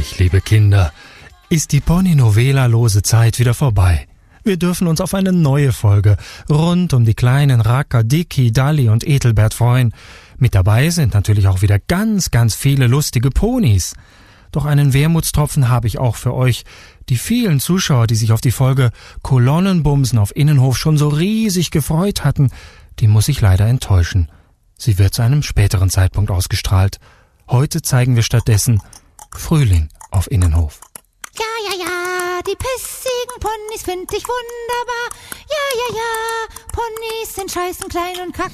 Endlich, liebe Kinder, ist die Pony-Novela-lose Zeit wieder vorbei. Wir dürfen uns auf eine neue Folge rund um die kleinen Racker Dicky, Dalli und Ethelbert freuen. Mit dabei sind natürlich auch wieder ganz, ganz viele lustige Ponys. Doch einen Wermutstropfen habe ich auch für euch. Die vielen Zuschauer, die sich auf die Folge Kolonnenbumsen auf Innenhof schon so riesig gefreut hatten, die muss ich leider enttäuschen. Sie wird zu einem späteren Zeitpunkt ausgestrahlt. Heute zeigen wir stattdessen Frühling auf Innenhof. Ja, die pissigen Ponys find ich wunderbar. Ja, Ponys sind scheißen klein und kacken